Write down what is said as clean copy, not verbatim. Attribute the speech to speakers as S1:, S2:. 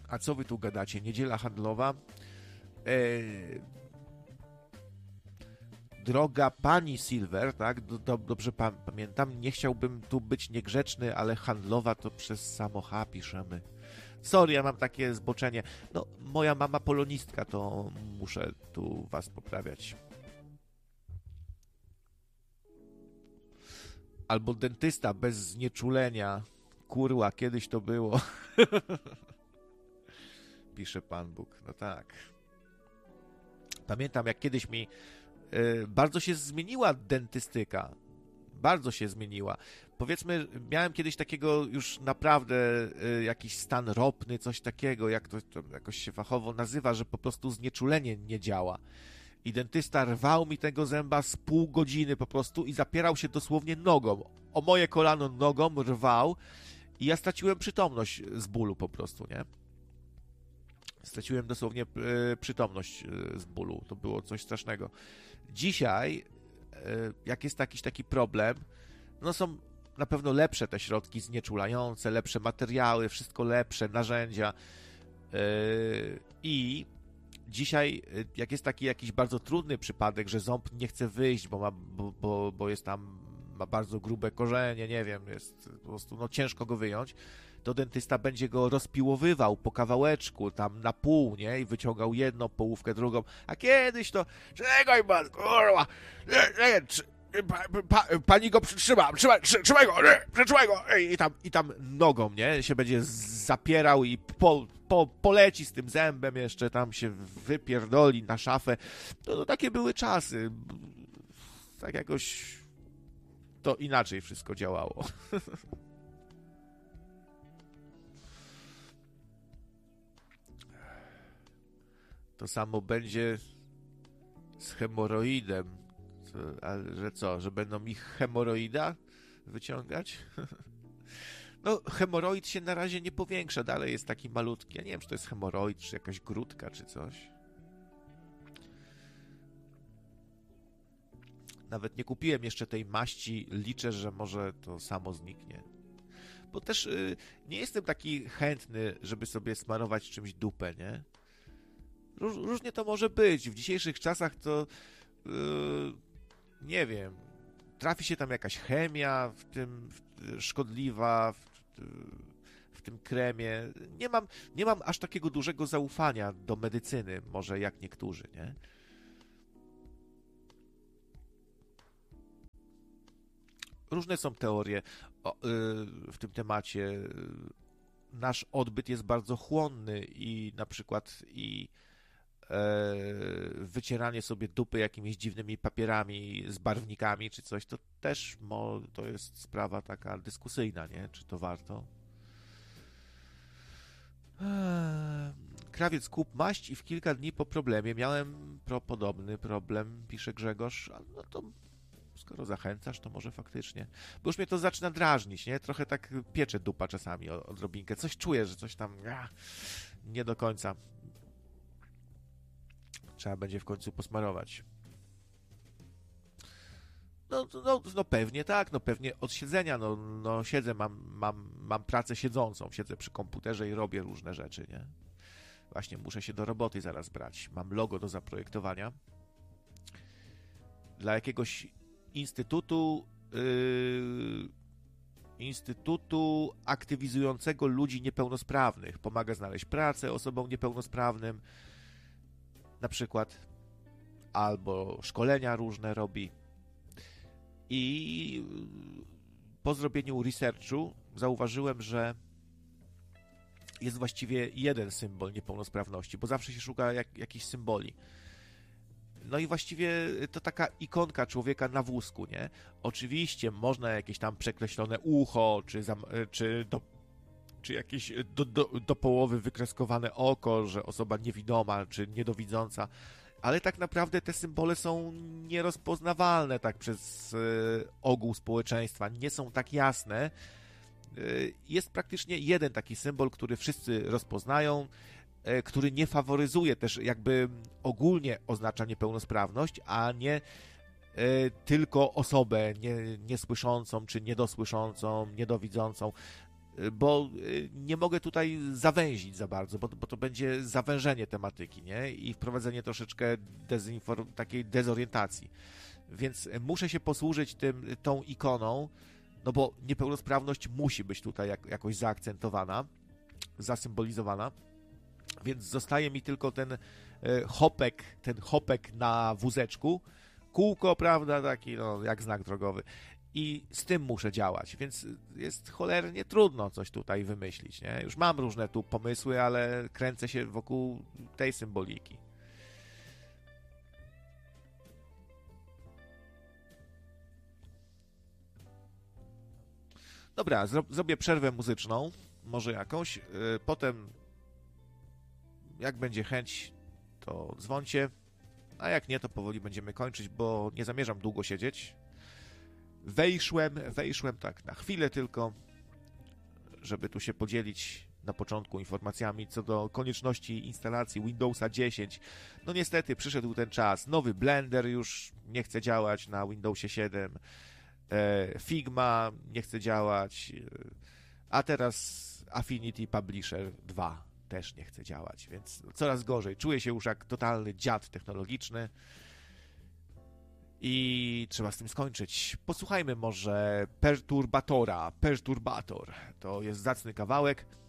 S1: A co wy tu gadacie? Niedziela handlowa? Droga pani Silver, tak? Dobrze pamiętam. Nie chciałbym tu być niegrzeczny, ale handlowa to przez samo H piszemy. Sorry, ja mam takie zboczenie. No, moja mama polonistka, to muszę tu was poprawiać. Albo dentysta bez znieczulenia. Kurwa, kiedyś to było. Pisze Pan Bóg. No tak. Pamiętam, jak kiedyś mi bardzo się zmieniła dentystyka. Bardzo się zmieniła. Powiedzmy, miałem kiedyś takiego już naprawdę jakiś stan ropny, coś takiego, jak to jakoś się fachowo nazywa, że po prostu znieczulenie nie działa. I dentysta rwał mi tego zęba z pół godziny po prostu i zapierał się dosłownie nogą. O moje kolano nogą rwał i ja straciłem przytomność z bólu po prostu, nie? Straciłem dosłownie przytomność z bólu. To było coś strasznego. Dzisiaj, jak jest jakiś taki problem, no są na pewno lepsze te środki znieczulające, lepsze materiały, wszystko lepsze, narzędzia. I dzisiaj, jak jest taki jakiś bardzo trudny przypadek, że ząb nie chce wyjść, bo jest tam, ma bardzo grube korzenie, nie wiem, jest po prostu no, ciężko go wyjąć, to dentysta będzie go rozpiłowywał po kawałeczku, tam na pół, nie? I wyciągał jedną połówkę, drugą. A kiedyś to... Czekaj pan, kurwa! Pani go przytrzyma! Trzymaj go! Przytrzymaj go! I tam nogą, nie? Się będzie zapierał i poleci z tym zębem jeszcze, tam się wypierdoli na szafę. No takie były czasy. Tak jakoś to inaczej wszystko działało. To samo będzie z hemoroidem. Ale że co, że będą ich hemoroida wyciągać? No, hemoroid się na razie nie powiększa, dalej jest taki malutki. Ja nie wiem, czy to jest hemoroid, czy jakaś grudka, czy coś. Nawet nie kupiłem jeszcze tej maści, liczę, że może to samo zniknie. Bo też nie jestem taki chętny, żeby sobie smarować czymś dupę, nie? Różnie to może być. W dzisiejszych czasach to nie wiem, trafi się tam jakaś chemia szkodliwa w tym kremie. Nie mam aż takiego dużego zaufania do medycyny, może jak niektórzy, nie? Różne są teorie w tym temacie. Nasz odbyt jest bardzo chłonny i na przykład wycieranie sobie dupy jakimiś dziwnymi papierami z barwnikami czy coś, to też to jest sprawa taka dyskusyjna, nie? Czy to warto? Krawiec, kup maść i w kilka dni po problemie miałem podobny problem, pisze Grzegorz. No to skoro zachęcasz, to może faktycznie. Bo już mnie to zaczyna drażnić, nie? Trochę tak piecze dupa czasami odrobinkę. Coś czuję, że coś tam nie do końca. Trzeba będzie w końcu posmarować. No pewnie tak, no pewnie od siedzenia, no siedzę, mam pracę siedzącą, siedzę przy komputerze i robię różne rzeczy, nie? Właśnie muszę się do roboty zaraz brać. Mam logo do zaprojektowania dla jakiegoś instytutu aktywizującego ludzi niepełnosprawnych. Pomaga znaleźć pracę osobom niepełnosprawnym, na przykład, albo szkolenia różne robi. I po zrobieniu researchu zauważyłem, że jest właściwie jeden symbol niepełnosprawności, bo zawsze się szuka jakichś symboli. No i właściwie to taka ikonka człowieka na wózku, nie? Oczywiście można jakieś tam przekreślone ucho, czy jakieś do połowy wykreskowane oko, że osoba niewidoma, czy niedowidząca, ale tak naprawdę te symbole są nierozpoznawalne tak przez ogół społeczeństwa, nie są tak jasne. Jest praktycznie jeden taki symbol, który wszyscy rozpoznają, który nie faworyzuje też, jakby ogólnie oznacza niepełnosprawność, a nie tylko osobę niesłyszącą, czy niedosłyszącą, niedowidzącą. bo nie mogę tutaj zawęzić za bardzo, bo to będzie zawężenie tematyki, nie? I wprowadzenie troszeczkę takiej dezorientacji. Więc muszę się posłużyć tą ikoną, no bo niepełnosprawność musi być tutaj jakoś zaakcentowana, zasymbolizowana, więc zostaje mi tylko ten hopek na wózeczku, kółko, prawda, taki no, jak znak drogowy. I z tym muszę działać, więc jest cholernie trudno coś tutaj wymyślić, nie? Już mam różne tu pomysły, ale kręcę się wokół tej symboliki. Dobra, zrobię przerwę muzyczną, może jakąś, potem jak będzie chęć, to dzwońcie, a jak nie, to powoli będziemy kończyć, bo nie zamierzam długo siedzieć. Wejszłem tak na chwilę tylko, żeby tu się podzielić na początku informacjami co do konieczności instalacji Windowsa 10. No niestety przyszedł ten czas. Nowy Blender już nie chce działać na Windowsie 7. Figma nie chce działać. A teraz Affinity Publisher 2 też nie chce działać, więc coraz gorzej. Czuję się już jak totalny dziad technologiczny. I trzeba z tym skończyć. Posłuchajmy może Perturbator. To jest zacny kawałek.